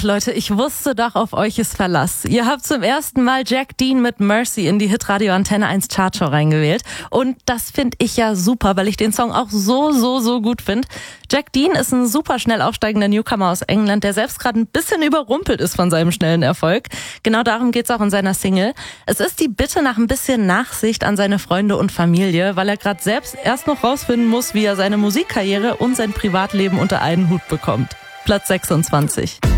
Ach Leute, ich wusste doch, auf euch ist Verlass. Ihr habt zum ersten Mal Jack Dean mit Mercy in die Hitradio Antenne 1 Chartshow reingewählt. Und das finde ich ja super, weil ich den Song auch so gut finde. Jack Dean ist ein super schnell aufsteigender Newcomer aus England, der selbst gerade ein bisschen überrumpelt ist von seinem schnellen Erfolg. Genau darum geht's auch in seiner Single. Es ist die Bitte nach ein bisschen Nachsicht an seine Freunde und Familie, weil er gerade selbst erst noch rausfinden muss, wie er seine Musikkarriere und sein Privatleben unter einen Hut bekommt. Platz 26.